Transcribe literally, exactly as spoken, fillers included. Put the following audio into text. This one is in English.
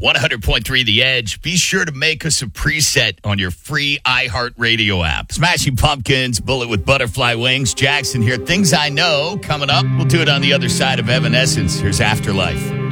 one hundred point three The Edge. Be sure to make us a preset on your free iHeartRadio app. Smashing Pumpkins, Bullet with Butterfly Wings. Jackson here. Things I Know coming up. We'll do it on the other side of Evanescence. Here's Afterlife.